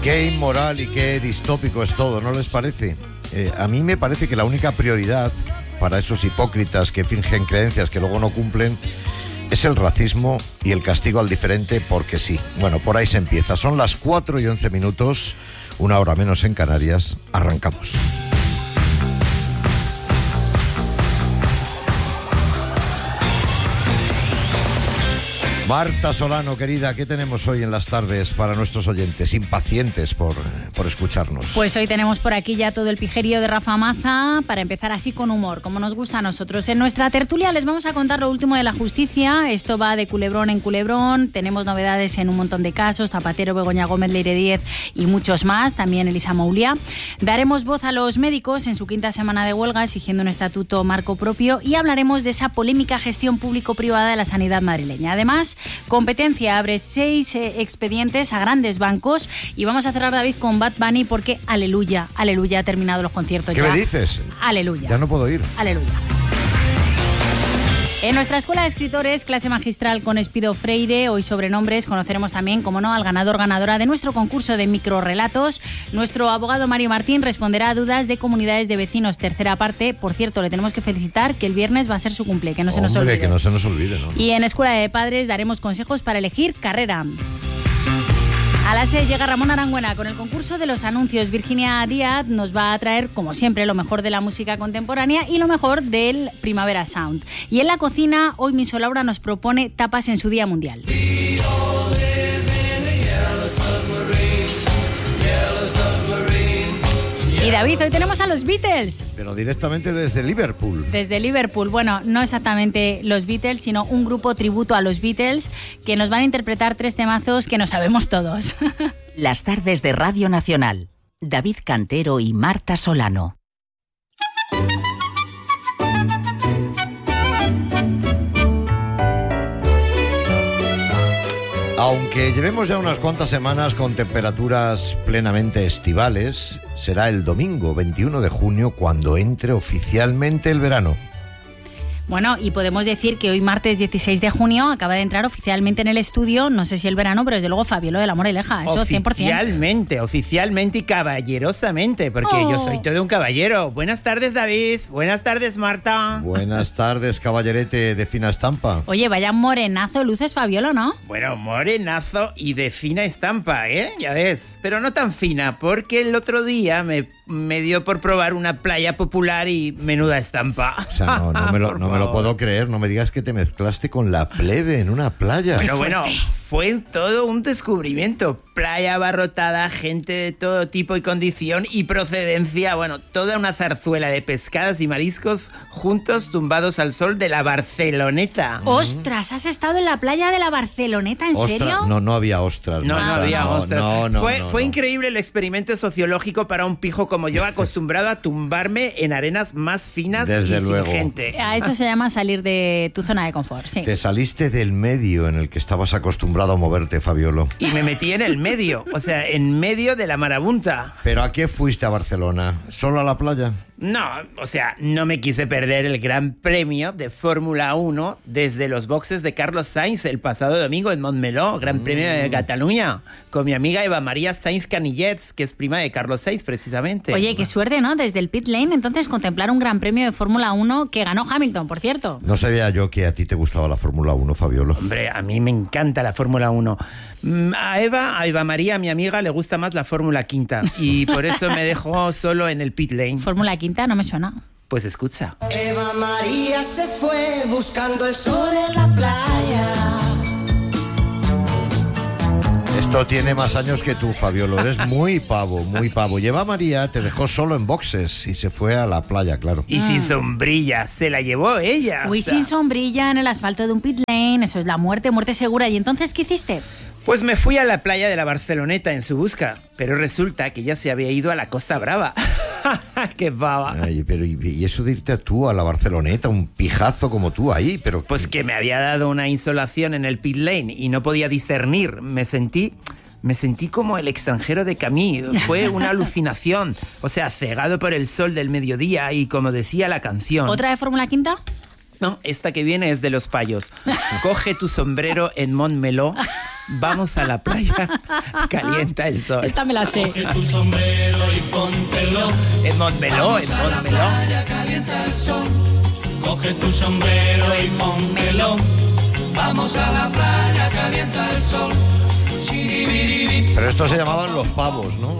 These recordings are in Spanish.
Qué inmoral y qué distópico es todo, ¿no les parece? A mí me parece que la única prioridad para esos hipócritas que fingen creencias que luego no cumplen es el racismo y el castigo al diferente porque sí. Bueno, por ahí se empieza. Son las 4:11, 1 hora menos en Canarias. Arrancamos. Marta Solano, querida, ¿qué tenemos hoy en las tardes para nuestros oyentes impacientes por escucharnos? Pues hoy tenemos por aquí ya todo el pijerío de Rafa Maza para empezar así con humor, como nos gusta a nosotros. En nuestra tertulia les vamos a contar lo último de la justicia. Esto va de culebrón en culebrón. Tenemos novedades en un montón de casos. Zapatero, Begoña Gómez, Leire Díez y muchos más. También Elisa Moulia. Daremos voz a los médicos en su quinta semana de huelga exigiendo un estatuto marco propio y hablaremos de esa polémica gestión público-privada de la sanidad madrileña. Además, Competencia abre 6 expedientes a grandes bancos y vamos a cerrar, David, con Bad Bunny porque aleluya, aleluya, ha terminado los conciertos. ¿Qué me dices? Aleluya. Ya no puedo ir. Aleluya. En nuestra escuela de escritores, clase magistral con Espido Freire, hoy sobre nombres, conoceremos también, como no, al ganadora de nuestro concurso de microrrelatos. Nuestro abogado Mario Martín responderá a dudas de comunidades de vecinos, tercera parte. Por cierto, le tenemos que felicitar que el viernes va a ser su cumple, que no se nos olvide. Que no se nos olvide, ¿no? Y en Escuela de Padres daremos consejos para elegir carrera. A las 6 llega Ramón Arangüena con el concurso de los anuncios. Virginia Díaz nos va a traer, como siempre, lo mejor de la música contemporánea y lo mejor del Primavera Sound. Y en la cocina, hoy Miso Laura nos propone tapas en su Día Mundial. Y David, hoy tenemos a los Beatles. Pero directamente desde Liverpool. Desde Liverpool. Bueno, no exactamente los Beatles, sino un grupo tributo a los Beatles que nos van a interpretar 3 temazos que no sabemos todos. Las tardes de Radio Nacional. David Cantero y Marta Solano. Aunque llevemos ya unas cuantas semanas con temperaturas plenamente estivales, será el domingo 21 de junio cuando entre oficialmente el verano. Bueno, y podemos decir que hoy martes 16 de junio acaba de entrar oficialmente en el estudio, no sé si el verano, pero desde luego Fabiola de la Moraleja, eso 100%. Oficialmente y caballerosamente, porque yo soy todo un caballero. Buenas tardes, David. Buenas tardes, Marta. Buenas tardes, caballerete de fina estampa. Oye, vaya morenazo luces, Fabiola, ¿no? Bueno, morenazo y de fina estampa, ¿eh? Ya ves. Pero no tan fina, porque el otro día me dio por probar una playa popular y menuda estampa. O sea, no me lo puedo creer, no me digas que te mezclaste con la plebe en una playa. Pero bueno, fue todo un descubrimiento. Playa abarrotada, gente de todo tipo y condición y procedencia. Bueno, toda una zarzuela de pescados y mariscos juntos tumbados al sol de la Barceloneta. ¡Ostras! ¿Has estado en la playa de la Barceloneta? ¿En serio? No había ostras. No había ostras. Fue No. increíble el experimento sociológico para un pijo como yo, acostumbrado a tumbarme en arenas más finas Desde y luego. sin gente. A eso se llama salir de tu zona de confort, sí. Te saliste del medio en el que estabas acostumbrado a moverte, Fabiolo. Y me metí en el medio, o sea, en medio de la marabunta. ¿Pero a qué fuiste a Barcelona? ¿Solo a la playa? No, o sea, no me quise perder el Gran Premio de Fórmula 1 desde los boxes de Carlos Sainz el pasado domingo en Montmeló, Gran Premio de Cataluña, con mi amiga Eva María Sainz Canillets, que es prima de Carlos Sainz, precisamente. Oye, qué suerte, ¿no? Desde el pit lane, entonces, contemplar un Gran Premio de Fórmula 1 que ganó Hamilton, por cierto. No sabía yo que a ti te gustaba la Fórmula 1, Fabiolo. Hombre, a mí me encanta la Fórmula 1. A Eva María, mi amiga, le gusta más la Fórmula Quinta y por eso me dejó solo en el pit lane. Fórmula Quinta no me suena. Pues escucha. Eva María se fue buscando el sol en la playa. Esto tiene más años que tú, Fabiolo. Eres muy pavo, muy pavo. Y Eva María te dejó solo en boxes y se fue a la playa, claro. Y sin sombrilla, se la llevó ella. Uy, o sea. sin sombrilla en el asfalto de un pit lane, eso es la muerte segura. ¿Y entonces qué hiciste? Pues me fui a la playa de la Barceloneta en su busca, pero resulta que ya se había ido a la Costa Brava. ¡Qué baba! Ay, pero ¿y eso de irte tú a la Barceloneta, un pijazo como tú ahí? Pero Pues que me había dado una insolación en el pit lane y no podía discernir. Me sentí como el extranjero de Camille. Fue una alucinación. O sea, cegado por el sol del mediodía y como decía la canción... ¿Otra de Fórmula Quinta? No, esta que viene es de Los Payos. Coge tu sombrero en Montmeló vamos a la playa, calienta el sol. Esta me la sé. Coge tu sombrero y póntelo. En Montmeló, en Montmeló. Calienta el sol. Coge tu sombrero y póntelo. Vamos a la playa, calienta el sol. Chiribiribi. Pero esto se llamaban los pavos, ¿no?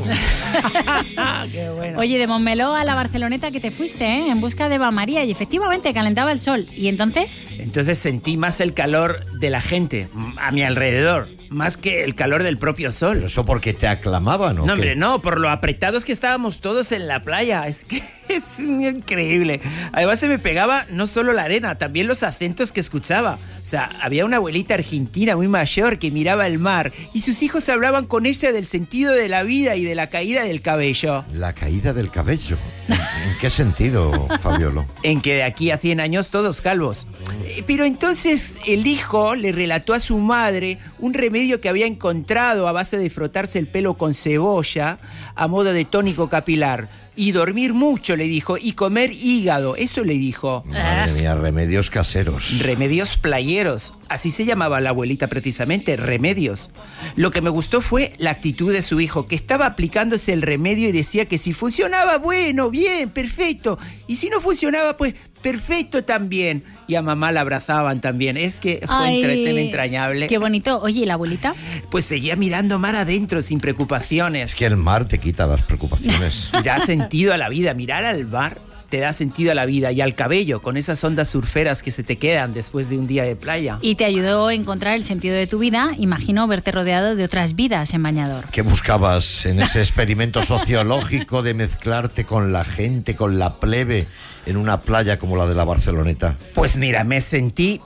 Qué bueno. Oye, de Montmeló a la Barceloneta que te fuiste, ¿eh? En busca de Eva María, y efectivamente calentaba el sol. ¿Y entonces? Entonces sentí más el calor de la gente a mi alrededor, más que el calor del propio sol. Pero eso porque te aclamaban, ¿no? No, hombre, no, por lo apretados que estábamos todos en la playa. Es que es increíble. Además se me pegaba no solo la arena, también los acentos que escuchaba. O sea, había una abuelita argentina muy mayor que miraba el mar y sus hijos hablaban con ella del sentido de la vida y de la caída del cabello. La caída del cabello. ¿En qué sentido, Fabiolo? En que de aquí a 100 años todos calvos. Pero entonces el hijo le relató a su madre un remedio que había encontrado a base de frotarse el pelo con cebolla a modo de tónico capilar. Y dormir mucho, le dijo, y comer hígado, eso le dijo. Madre mía, remedios caseros. Remedios playeros, así se llamaba la abuelita precisamente, remedios. Lo que me gustó fue la actitud de su hijo, que estaba aplicándose el remedio y decía que si funcionaba, bueno, bien, perfecto. Y si no funcionaba, pues perfecto también. Y a mamá la abrazaban también. Es que fue entrañable. Qué bonito. Oye, ¿y la abuelita? Pues seguía mirando mar adentro sin preocupaciones. Es que el mar te quita las preocupaciones. Da sentido a la vida. Mirar al mar te da sentido a la vida y al cabello, con esas ondas surferas que se te quedan después de un día de playa. Y te ayudó a encontrar el sentido de tu vida. Imagino verte rodeado de otras vidas en bañador. ¿Qué buscabas en ese experimento sociológico de mezclarte con la gente, con la plebe, en una playa como la de la Barceloneta? Pues mira, me sentí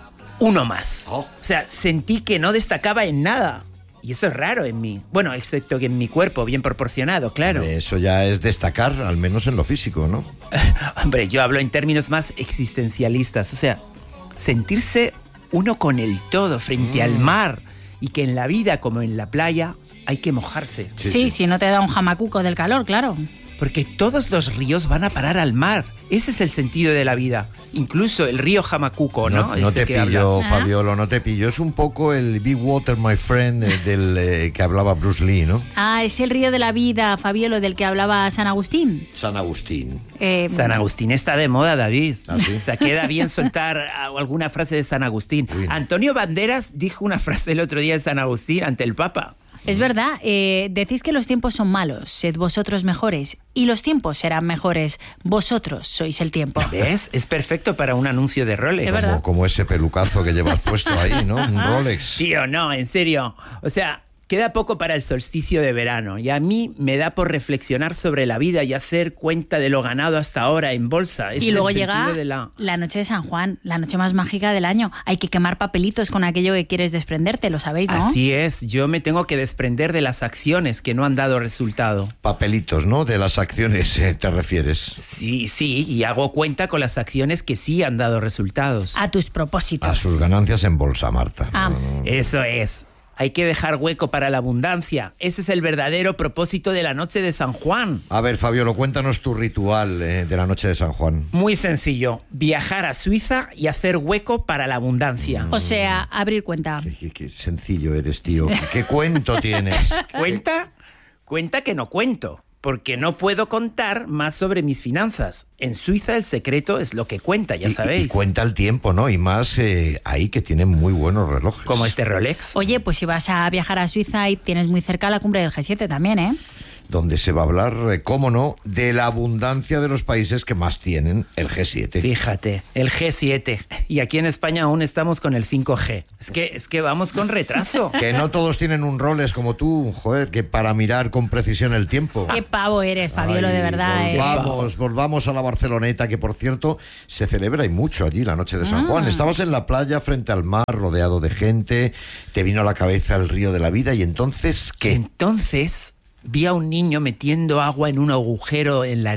uno más. Oh. O sea, sentí que no destacaba en nada. Y eso es raro en mí. Bueno, excepto que en mi cuerpo, bien proporcionado, claro. Eso ya es destacar, al menos en lo físico, ¿no? Hombre, yo hablo en términos más existencialistas. O sea, sentirse uno con el todo frente al mar. Y que en la vida, como en la playa, hay que mojarse. Sí, si no te da un jamacuco del calor, claro. Porque todos los ríos van a parar al mar. Ese es el sentido de la vida. Incluso el río Jamacuco, ¿no? No te que pillo, hablas. Fabiolo, no te pillo. Es un poco el Big Water, my friend, del que hablaba Bruce Lee, ¿no? Ah, es el río de la vida, Fabiolo, del que hablaba San Agustín. San Agustín. San Agustín está de moda, David. ¿Ah, sí? O sea, queda bien soltar alguna frase de San Agustín. Uy. Antonio Banderas dijo una frase el otro día de San Agustín ante el Papa. Es verdad, decís que los tiempos son malos, sed vosotros mejores, y los tiempos serán mejores, vosotros sois el tiempo. ¿Ves? Es perfecto para un anuncio de Rolex. Es verdad. Como ese pelucazo que llevas puesto ahí, ¿no? Un Rolex. Tío, no, en serio. O sea, queda poco para el solsticio de verano y a mí me da por reflexionar sobre la vida y hacer cuenta de lo ganado hasta ahora en bolsa. Y luego llega la noche de San Juan, la noche más mágica del año. Hay que quemar papelitos con aquello que quieres desprenderte, lo sabéis, ¿no? Así es, yo me tengo que desprender de las acciones que no han dado resultado. Papelitos, ¿no? De las acciones te refieres. Sí, y hago cuenta con las acciones que sí han dado resultados. A tus propósitos. A sus ganancias en bolsa, Marta. Ah. Eso es. Hay que dejar hueco para la abundancia. Ese es el verdadero propósito de la noche de San Juan. A ver, Fabiolo, cuéntanos tu ritual de la noche de San Juan. Muy sencillo. Viajar a Suiza y hacer hueco para la abundancia. O sea, abrir cuenta. Qué sencillo eres, tío. ¿Qué cuento tienes? ¿Cuenta? Cuenta que no cuento. Porque no puedo contar más sobre mis finanzas. En Suiza el secreto es lo que cuenta, ya sabéis. Y cuenta el tiempo, ¿no? Y más ahí que tienen muy buenos relojes. Como este Rolex. Oye, pues si vas a viajar a Suiza y tienes muy cerca la cumbre del G7 también, ¿eh? Donde se va a hablar, cómo no, de la abundancia de los países que más tienen el G7. Fíjate, el G7. Y aquí en España aún estamos con el 5G. Es que vamos con retraso. Que no todos tienen un Rolex como tú, joder, que para mirar con precisión el tiempo. Qué pavo eres, Fabiolo, de verdad. Volvamos a la Barceloneta, que por cierto se celebra y mucho allí la noche de San Juan. Estabas en la playa frente al mar, rodeado de gente, te vino a la cabeza el río de la vida y entonces, ¿qué? Entonces vi a un niño metiendo agua en un agujero en la arena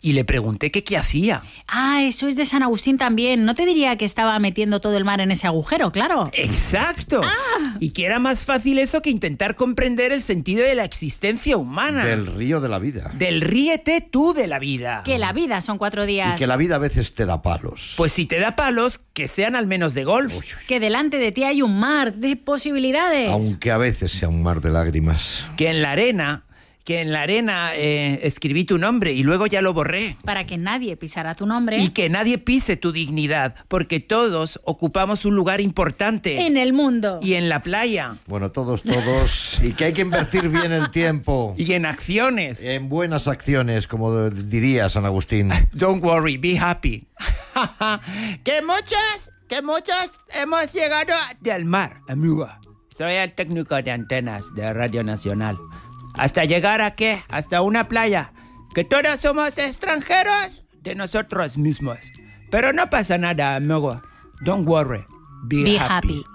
y le pregunté que qué hacía. Ah, eso es de San Agustín también. No te diría que estaba metiendo todo el mar en ese agujero, claro. ¡Exacto! Y que era más fácil eso que intentar comprender el sentido de la existencia humana. Del río de la vida. Del ríete tú de la vida. Que la vida son 4 días. Y que la vida a veces te da palos. Pues si te da palos, que sean al menos de golf. Que delante de ti hay un mar de posibilidades. Aunque a veces sea un mar de lágrimas. Que en la arena escribí tu nombre y luego ya lo borré. Para que nadie pisara tu nombre. Y que nadie pise tu dignidad, porque todos ocupamos un lugar importante. En el mundo. Y en la playa. Bueno, todos. Y que hay que invertir bien el tiempo. Y en acciones. En buenas acciones, como diría San Agustín. Don't worry, be happy. que muchos hemos llegado del mar, amigo. Soy el técnico de antenas de Radio Nacional. ¿Hasta llegar a qué? Hasta una playa. Que todos somos extranjeros de nosotros mismos. Pero no pasa nada, amigo. Don't worry. Be happy.